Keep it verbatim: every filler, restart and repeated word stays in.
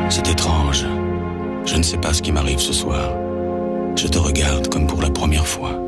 C'est étrange. Je ne sais pas ce qui m'arrive ce soir. Je te regarde comme pour la première fois.